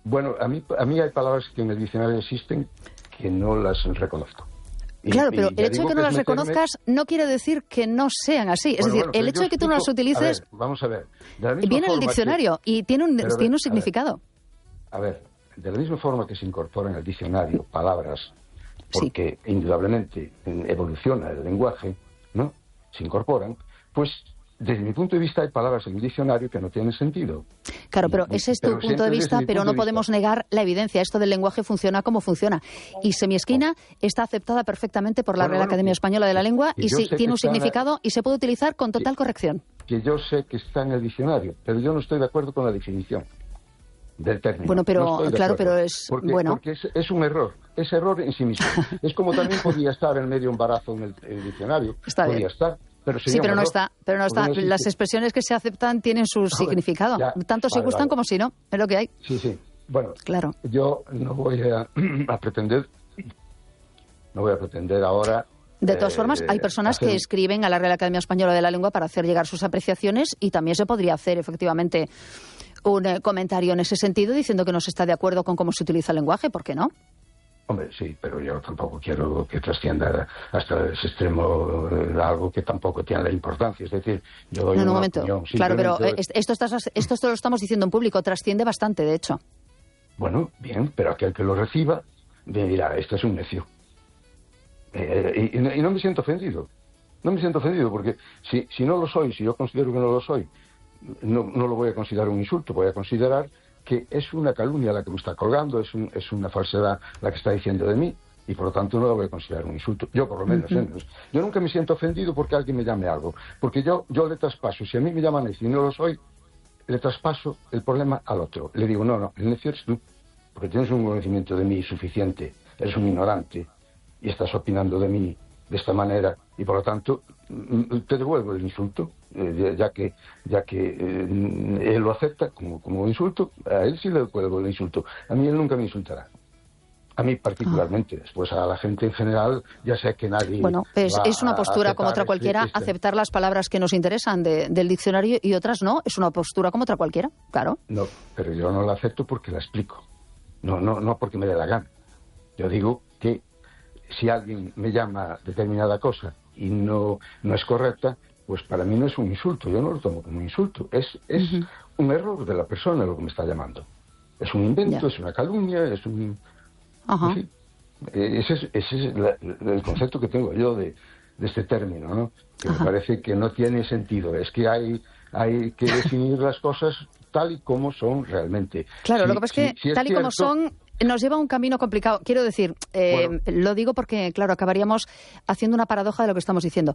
Bueno, a mí hay palabras que en el diccionario existen que no las reconozco. Claro, pero el hecho de que no las reconozcas no quiere decir que no sean así. Es decir, el hecho de que tú no las utilices... Vamos a ver. Viene en el diccionario y tiene un significado. A ver, de la misma forma que se incorporan al diccionario palabras, porque indudablemente evoluciona el lenguaje, ¿no? Se incorporan, pues desde mi punto de vista hay palabras en el diccionario que no tienen sentido. Claro, pero ese es tu punto de vista, pero no podemos negar la evidencia. Esto del lenguaje funciona como funciona. Y semiesquina está aceptada perfectamente por la Real Academia Española de la Lengua y tiene un significado y se puede utilizar con total corrección. Que yo sé que está en el diccionario, pero yo no estoy de acuerdo con la definición del término. Bueno, pero claro, pero es porque es un error. Es error en sí mismo. Es como también podía estar en medio embarazo en el diccionario. Está podía bien. Estar. Pero no está. Las expresiones que se aceptan tienen su significado. Tanto si gustan como si no. Es lo que hay. Sí. Bueno, claro. Yo no voy a pretender ahora... De todas formas, hay personas que escriben a la Real Academia Española de la Lengua para hacer llegar sus apreciaciones y también se podría hacer, efectivamente, un comentario en ese sentido diciendo que no se está de acuerdo con cómo se utiliza el lenguaje. ¿Por qué no? Hombre, sí, pero yo tampoco quiero que trascienda hasta ese extremo algo que tampoco tiene la importancia. Es decir, yo doy una opinión. Claro, pero esto lo estamos diciendo en público, trasciende bastante, de hecho. Bueno, bien, pero aquel que lo reciba me dirá, esto es un necio. Y no me siento ofendido. No me siento ofendido porque si no lo soy, si yo considero que no lo soy, no lo voy a considerar un insulto, voy a considerar que es una calumnia la que me está colgando, es una falsedad la que está diciendo de mí, y por lo tanto no lo voy a considerar un insulto. Yo por lo menos, yo nunca me siento ofendido porque alguien me llame algo, porque yo le traspaso, si a mí me llaman necio y no lo soy, le traspaso el problema al otro. Le digo, no, el necio eres tú, porque tienes un conocimiento de mí suficiente, eres un ignorante, y estás opinando de mí de esta manera, y por lo tanto te devuelvo el insulto, ya que él lo acepta como insulto, a él sí le devuelvo el insulto, a mí él nunca me insultará. A mí particularmente, después a la gente en general, ya sé que nadie... Bueno, es una postura como otra cualquiera, aceptar las palabras que nos interesan del diccionario y otras no, es una postura como otra cualquiera, claro. No, pero yo no la acepto porque la explico, no porque me dé la gana. Yo digo que si alguien me llama determinada cosa y no es correcta, pues para mí no es un insulto, yo no lo tomo como un insulto, es un error de la persona lo que me está llamando. Es un invento, es una calumnia, es un... En fin, ese es el concepto que tengo yo de este término, ¿no? Que me parece que no tiene sentido, es que hay que definir las cosas tal y como son realmente. Claro, lo que pasa es que tal y como son... Nos lleva a un camino complicado. Quiero decir, lo digo porque, claro, acabaríamos haciendo una paradoja de lo que estamos diciendo.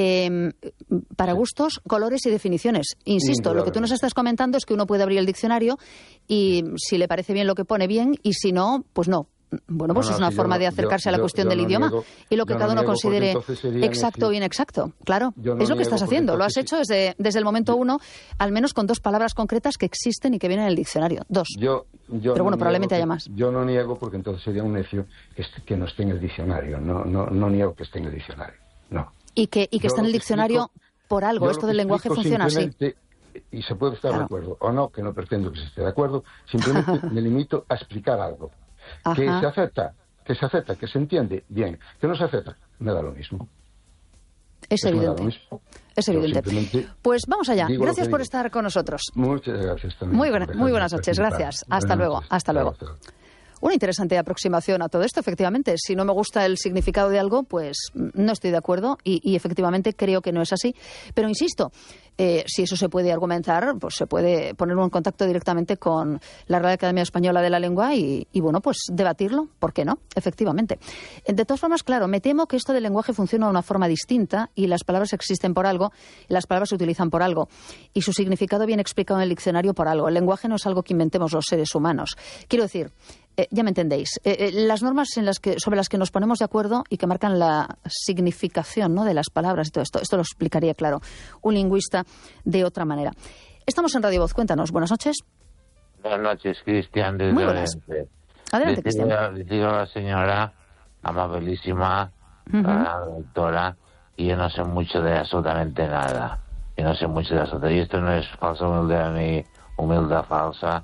Para gustos, colores y definiciones. Insisto, lo que tú nos estás comentando es que uno puede abrir el diccionario y si le parece bien lo que pone bien y si no, pues no. Bueno, pues es una forma de acercarse a la cuestión del idioma y lo que cada uno considere exacto o inexacto. Claro, es lo que estás haciendo. Lo has hecho desde el momento uno, al menos con dos palabras concretas que existen y que vienen en el diccionario. Dos. Pero bueno, probablemente haya más. Yo no niego, porque entonces sería un necio que no esté en el diccionario. No niego que esté en el diccionario. No. Y que esté en el diccionario por algo. Esto del lenguaje funciona así. Y se puede estar de acuerdo o no, que no pretendo que se esté de acuerdo. Simplemente me limito a explicar algo. Que se acepta, que se entiende, bien. Que no se acepta, me da lo mismo. Es evidente. Es evidente. Pues vamos allá. Gracias por estar con nosotros. Muchas gracias también. Muy buenas noches. Gracias. Hasta luego. Hasta luego. Una interesante aproximación a todo esto, efectivamente. Si no me gusta el significado de algo, pues no estoy de acuerdo y efectivamente creo que no es así. Pero insisto, si eso se puede argumentar, pues se puede poner en contacto directamente con la Real Academia Española de la Lengua y bueno, pues debatirlo, ¿por qué no? Efectivamente. De todas formas, claro, me temo que esto del lenguaje funciona de una forma distinta y las palabras existen por algo, y las palabras se utilizan por algo y su significado viene explicado en el diccionario por algo. El lenguaje no es algo que inventemos los seres humanos. Quiero decir, ya me entendéis, las normas sobre las que nos ponemos de acuerdo y que marcan la significación, ¿no?, de las palabras y todo esto lo explicaría, claro, un lingüista de otra manera. Estamos en Radio Voz, cuéntanos, buenas noches. Buenas noches, Cristian, desde Muy buenas. Adelante, Cristian. Le digo a la señora, amabilísima, a la doctora, y yo no sé mucho de absolutamente nada. Y esto no es falsa humildad ni humildad falsa,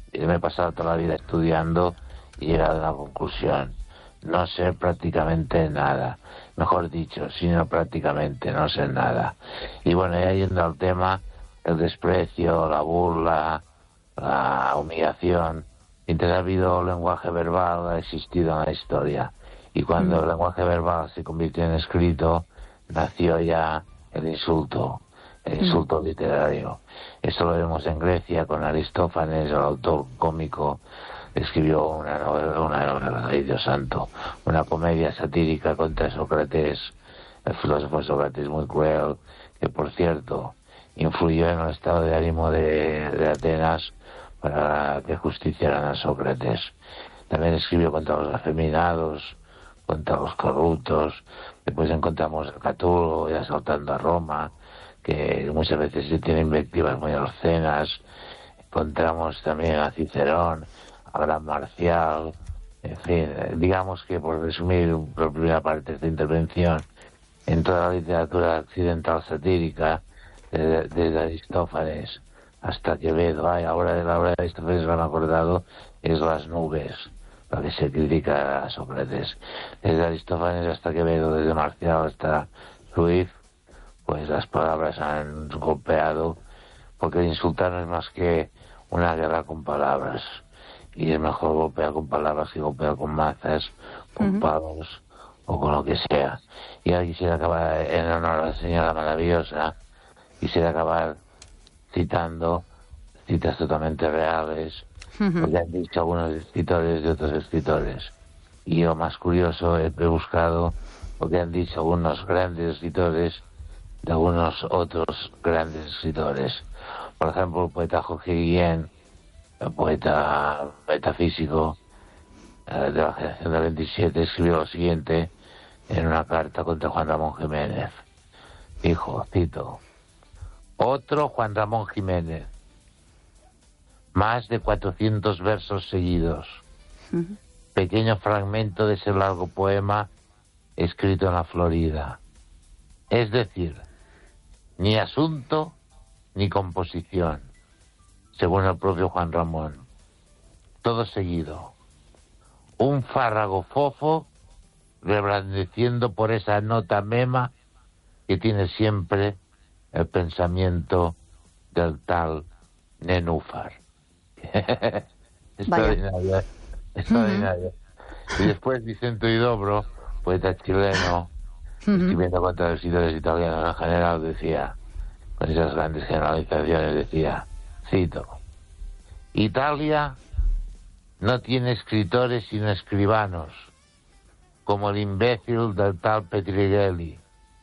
me he pasado toda la vida estudiando y he llegado a una conclusión: no sé prácticamente nada. Mejor dicho, sino prácticamente no sé nada. Y bueno, ya yendo al tema, el desprecio, la burla, la humillación, mientras ha habido lenguaje verbal, ha existido en la historia. Y cuando el lenguaje verbal se convirtió en escrito, nació ya el insulto literario. Esto lo vemos en Grecia con Aristófanes, el autor cómico. Escribió una novela, ay Dios santo, una comedia satírica contra Sócrates, el filósofo Sócrates muy cruel, que por cierto influyó en el estado de ánimo de Atenas para que justiciaran a Sócrates. También escribió contra los afeminados, contra los corruptos. Después encontramos a Catulo y asaltando a Roma, que muchas veces se tiene invectivas muy obscenas. Encontramos también a Cicerón, a Gran Marcial. En fin, digamos que, por resumir la primera parte de esta intervención, en toda la literatura occidental satírica, desde Aristófanes hasta Quevedo, ahora de la obra de Aristófanes lo han acordado, es Las nubes, la que se critica a Sócrates. Desde Aristófanes hasta Quevedo, desde Marcial hasta Ruiz, pues las palabras han golpeado, porque el insultar no es más que una guerra con palabras. Y es mejor golpear con palabras que golpear con mazas, con palos o con lo que sea. Y ahora quisiera acabar, en honor a la señora maravillosa, quisiera acabar citando citas totalmente reales, porque han dicho algunos escritores de otros escritores. Y yo, más curioso, he buscado lo que han dicho algunos grandes escritores de algunos otros grandes escritores. Por ejemplo, el poeta Jorge Guillén, el poeta metafísico de la generación del 27, escribió lo siguiente en una carta contra Juan Ramón Jiménez. Dijo, cito: otro Juan Ramón Jiménez, más de 400 versos seguidos, pequeño fragmento de ese largo poema escrito en la Florida. Es decir, ni asunto ni composición, según el propio Juan Ramón. Todo seguido. Un fárrago fofo reblandeciendo por esa nota mema que tiene siempre el pensamiento del tal Nenúfar. Extraordinario. Extraordinario. Y después Vicente Huidobro, poeta chileno, escribiendo contra los escritores italianos en general, decía, con esas grandes generalizaciones, decía, cito: Italia no tiene escritores sino escribanos, como el imbécil del tal Petrigelli,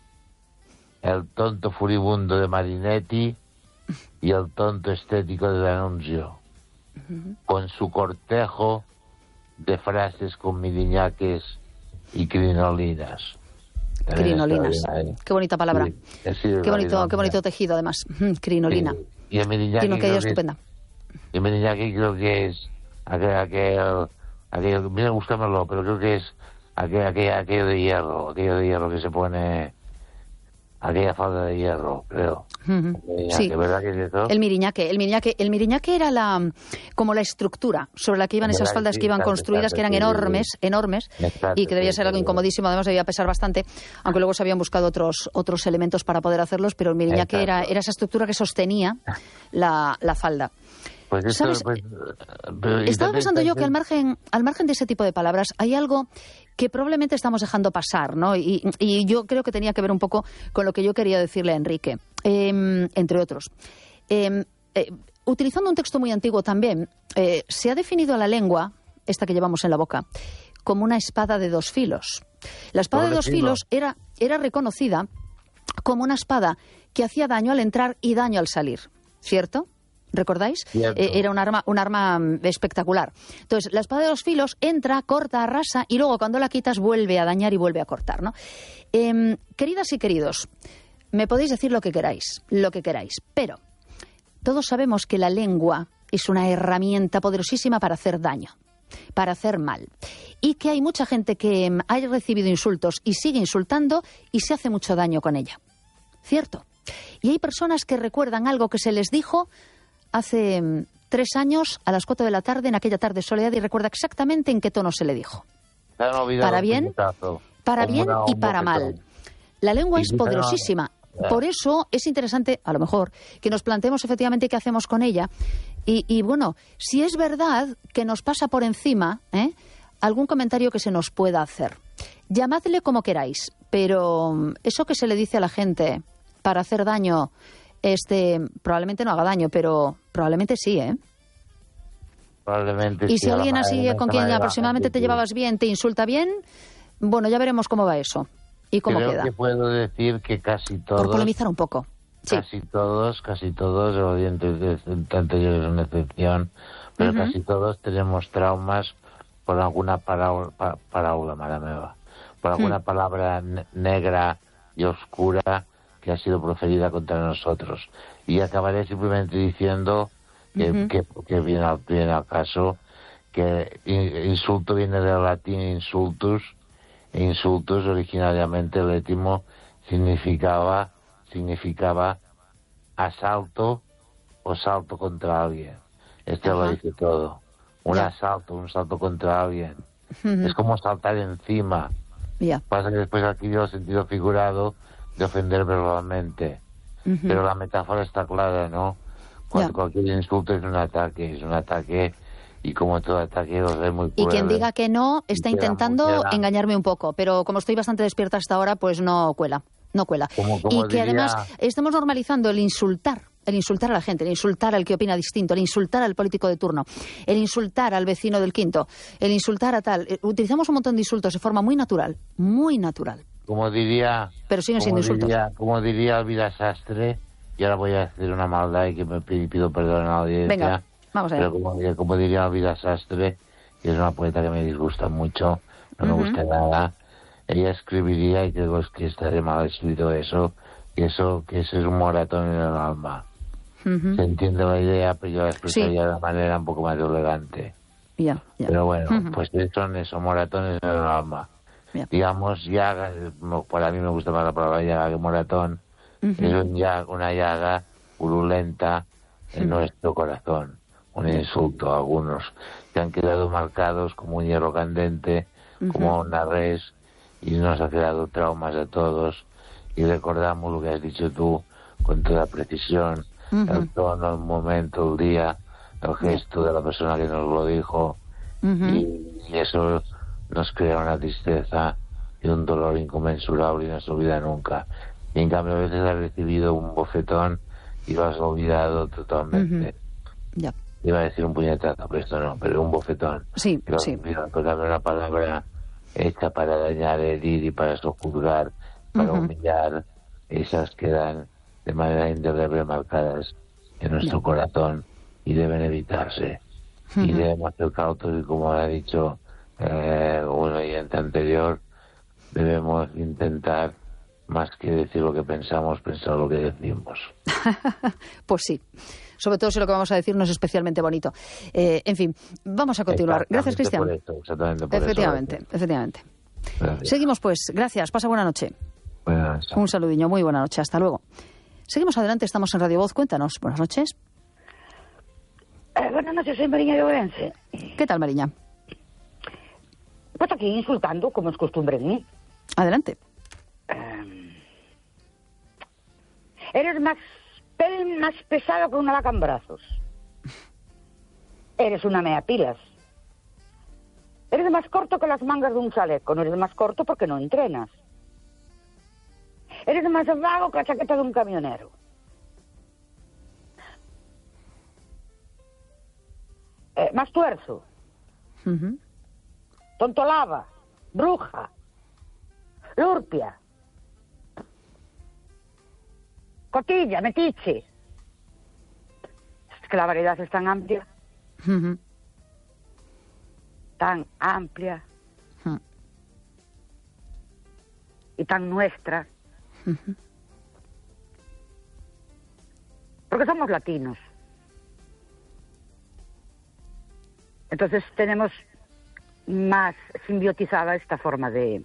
el tonto furibundo de Marinetti y el tonto estético de D'Annunzio, con su cortejo de frases con miriñaques y crinolinas. Crinolinas. Qué bonita palabra. Sí, qué bonito tejido, además. Crinolina. Sí. Y el miriñaque. Tiene una caída estupenda. Y el miriñaque creo que es aquel, mira, búscamelo, pero creo que es aquello de hierro que se pone, aquella falda de hierro, creo. Sí. ¿Verdad que es eso? El miriñaque era como la estructura sobre la que iban esas faldas que iban construidas, que eran enormes, y que debía ser algo incomodísimo, además debía pesar bastante, aunque luego se habían buscado otros elementos para poder hacerlos, pero el miriñaque era esa estructura que sostenía la falda. Pues esto, ¿sabes? Estaba pensando yo que al margen de ese tipo de palabras hay algo que probablemente estamos dejando pasar, ¿no? Y yo creo que tenía que ver un poco con lo que yo quería decirle a Enrique, entre otros. Utilizando un texto muy antiguo también, se ha definido a la lengua, esta que llevamos en la boca, como una espada de dos filos. La espada de dos filos era reconocida como una espada que hacía daño al entrar y daño al salir, ¿cierto? ¿Recordáis? Era un arma espectacular. Entonces, la espada de dos filos entra, corta, arrasa y luego cuando la quitas vuelve a dañar y vuelve a cortar, ¿no? Queridas y queridos, me podéis decir lo que queráis, pero todos sabemos que la lengua es una herramienta poderosísima para hacer daño, para hacer mal. Y que hay mucha gente que ha recibido insultos y sigue insultando y se hace mucho daño con ella. ¿Cierto? Y hay personas que recuerdan algo que se les dijo hace 3 años a las 4 de la tarde, en aquella tarde soleada, y recuerda exactamente en qué tono se le dijo. Para bien y para mal. La lengua es poderosísima. Por eso es interesante, a lo mejor, que nos planteemos efectivamente qué hacemos con ella. Y bueno, si es verdad que nos pasa por encima, algún comentario que se nos pueda hacer. Llamadle como queráis, pero eso que se le dice a la gente para hacer daño, probablemente no haga daño, pero probablemente sí, ¿eh? Probablemente y sí, si alguien así con quien aproximadamente te llevabas bien te insulta bien, bueno, ya veremos cómo va eso y cómo Creo queda. que puedo decir que casi todos... Por polemizar un poco. Casi todos, los oyentes anteriores son una excepción, pero casi todos tenemos traumas por alguna por alguna palabra negra y oscura que ha sido proferida contra nosotros. Y acabaré simplemente diciendo que viene al caso, que insulto viene del latín insultus, e insultus originariamente el létimo significaba asalto o salto contra alguien. Lo dice todo. Un salto contra alguien. Es como saltar encima. Pasa que después adquirió el sentido figurado de ofender verbalmente. Pero la metáfora está clara, ¿no? Cualquier insulto es un ataque, y como todo ataque es muy cruel. Y quien diga que no está intentando engañarme un poco, pero como estoy bastante despierta hasta ahora, pues no cuela. Y que además estamos normalizando el insultar a la gente, el insultar al que opina distinto, el insultar al político de turno, el insultar al vecino del quinto, el insultar a tal. Utilizamos un montón de insultos de forma muy natural. Pero siguen siendo insultos. Como diría Elvira Sastre, y ahora voy a hacer una maldad y que me pido perdón a la audiencia. Venga, vamos allá. Pero como diría Elvira Sastre, que es una poeta que me disgusta mucho, no me gusta nada, ella escribiría, y creo que estaré mal escrito eso, que eso es un moratón en el alma. Se entiende la idea, pero yo la expresaría de una manera un poco más elegante. Pero bueno, pues son esos moratones en el alma. Digamos, llaga, para mí me gusta más la palabra llaga que moratón, es una llaga purulenta en nuestro corazón, un insulto a algunos que han quedado marcados como un hierro candente, como una res, y nos ha creado traumas a todos, y recordamos lo que has dicho tú con toda precisión, el tono, el momento, el día, el gesto de la persona que nos lo dijo, y eso nos crea una tristeza y un dolor inconmensurable y no se olvida nunca. Y en cambio a veces has recibido un bofetón y lo has olvidado totalmente. Iba a decir un puñetazo, pero esto no, pero un bofetón. Una palabra hecha para dañar, herir y para sojuzgar, para humillar, esas quedan de manera indeleble marcadas en nuestro corazón y deben evitarse. Y debemos ser cautos, y como ha dicho un oyente anterior, debemos intentar, más que decir lo que pensamos, pensar lo que decimos. Pues sí. Sobre todo si lo que vamos a decir no es especialmente bonito. En fin, vamos a continuar. Gracias, Cristian. Efectivamente. Gracias. Seguimos, pues. Gracias. Pasa buena noche. Un saludillo. Muy buena noche. Hasta luego. Seguimos adelante. Estamos en Radio Voz. Cuéntanos. Buenas noches. Buenas noches. Soy Mariña de Ourense. ¿Qué tal, Mariña? Pues aquí insultando, como es costumbre en mí. Adelante. Eres más pesada que una vaca en brazos. Eres una meapilas. Eres más corto que las mangas de un chaleco. No eres más corto porque no entrenas. Eres más vago que la chaqueta de un camionero. Más tuerzo. Tontolaba. Bruja. Lurpia. Cotilla, metiche. Es que la variedad es tan amplia. Tan amplia. Y tan nuestra. Porque somos latinos. Entonces tenemos más simbiotizada esta forma de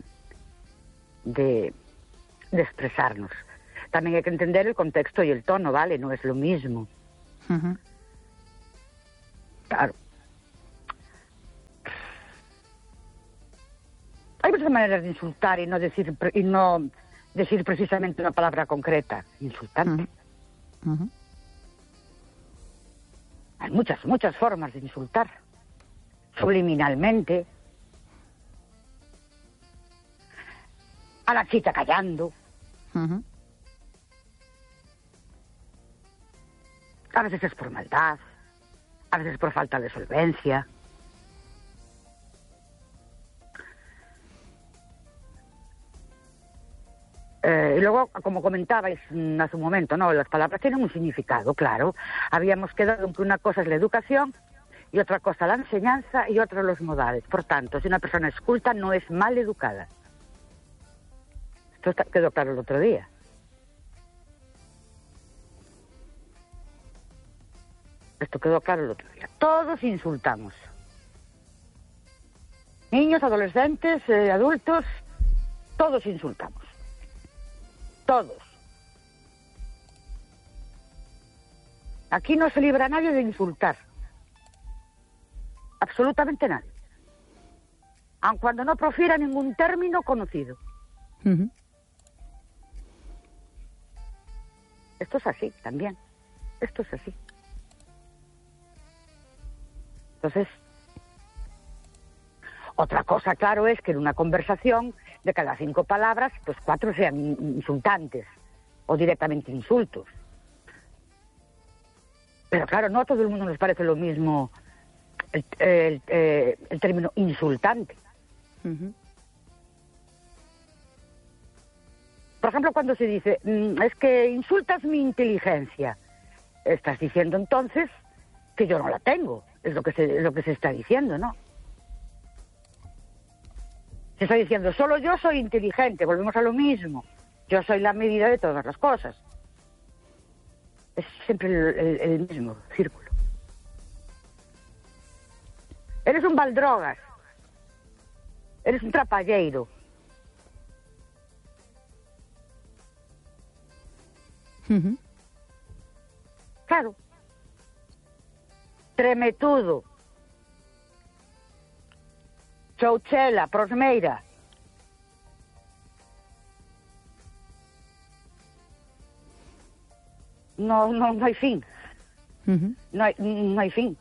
expresarnos. También hay que entender el contexto y el tono, ¿vale? No es lo mismo. Claro. Hay muchas maneras de insultar y no decir precisamente una palabra concreta, insultante. Uh-huh. Hay muchas formas de insultar. Subliminalmente. A la chica callando. Uh-huh. A veces es por maldad. A veces por falta de solvencia. Y luego, como comentabais hace un momento, ¿no? Las palabras tienen un significado, claro. Habíamos quedado en que una cosa es la educación y otra cosa la enseñanza y otra los modales. Por tanto, si una persona es culta, no es mal educada. Esto quedó claro el otro día. Esto quedó claro el otro día. Todos insultamos. Niños, adolescentes, adultos, todos insultamos. Todos. Aquí no se libra a nadie de insultar. Absolutamente nadie. Aun cuando no profiera ningún término conocido. Uh-huh. Esto es así también. Esto es así. Entonces, otra cosa, claro, es que en una conversación, de cada 5 palabras, pues 4 sean insultantes o directamente insultos. Pero claro, no a todo el mundo nos parece lo mismo el término insultante. Uh-huh. Por ejemplo, cuando se dice, es que insultas mi inteligencia, estás diciendo entonces que yo no la tengo. Es lo que se está diciendo, ¿no? Se está diciendo, solo yo soy inteligente, volvemos a lo mismo. Yo soy la medida de todas las cosas. Es siempre el mismo círculo. Eres un baldrogas. Eres un trapalleiro. Uh-huh. Claro. Tremetudo. Chouchela, prosmeira. No hay fin. Uh-huh. No hay fin.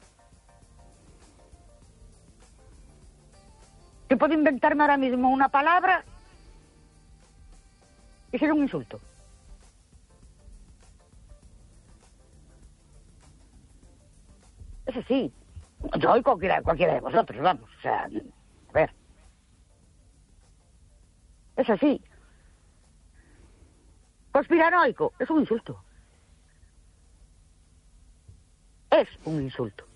Yo puedo inventarme ahora mismo una palabra y ser un insulto. Eso sí. Yo y cualquiera de vosotros, vamos. O sea, a ver. Es así. Conspiranoico, es un insulto. Es un insulto.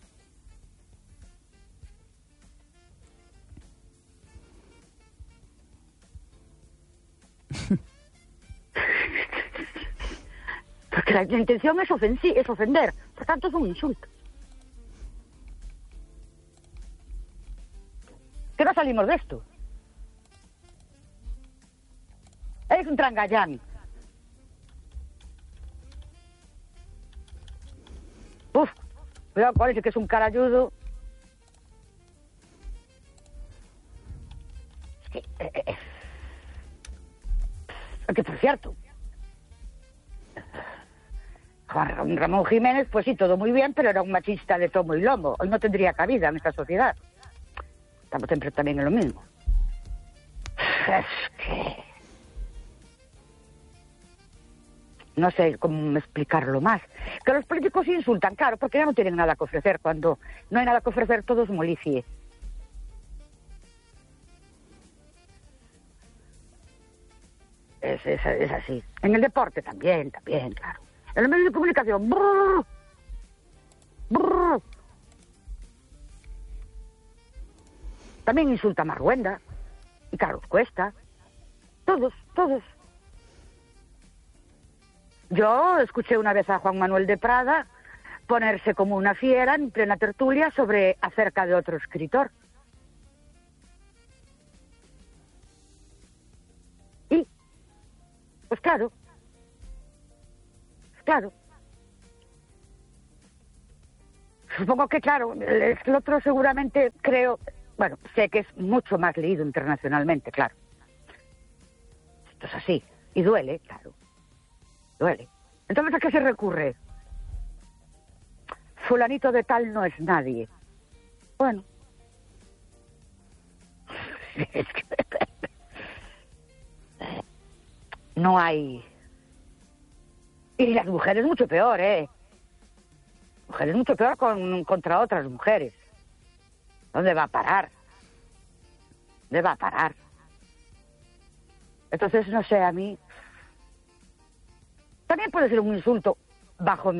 Porque la intención es ofender. Por tanto, es un insulto. Que no salimos de esto. Eres un trangallán. Uf, cuidado con ese que es un carayudo. Es que por cierto, Juan Ramón Jiménez, pues sí, todo muy bien, pero era un machista de tomo y lomo. Hoy no tendría cabida en esta sociedad. Estamos siempre también en lo mismo. Es que... no sé cómo explicarlo más. Que los políticos insultan, claro, porque ya no tienen nada que ofrecer. Cuando no hay nada que ofrecer, todo es molicie. Es así. En el deporte también, claro. En los medios de comunicación, brrr, brrr. También insulta a Marruenda y Carlos Cuesta. Todos. Yo escuché una vez a Juan Manuel de Prada ponerse como una fiera en plena tertulia acerca de otro escritor. Y, pues claro. supongo que, claro, el otro seguramente creo... Bueno, sé que es mucho más leído internacionalmente, claro. Esto es así. Y duele, claro. Duele. Entonces, ¿a qué se recurre? Fulanito de tal no es nadie. Bueno. No hay... Y las mujeres mucho peor, ¿eh? Mujeres mucho peor contra otras mujeres. ¿Dónde va a parar? ¿Dónde va a parar? Entonces, no sé, a mí... También puede ser un insulto bajo